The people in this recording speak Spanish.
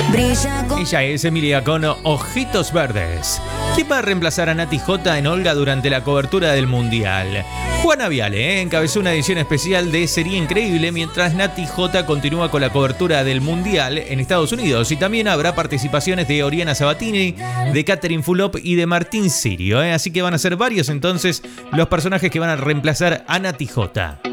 Ella es Emilia con Ojitos Verdes. ¿Quién va a reemplazar a Nati J en Olga durante la cobertura del Mundial? Juana Viale encabezó una edición especial de Sería Increíble mientras Nati J continúa con la cobertura del Mundial en Estados Unidos. Y también habrá participaciones de Oriana Sabatini, de Catherine Fulop y de Martín Sirio. Así que van a ser varios entonces los personajes que van a reemplazar a Nati J.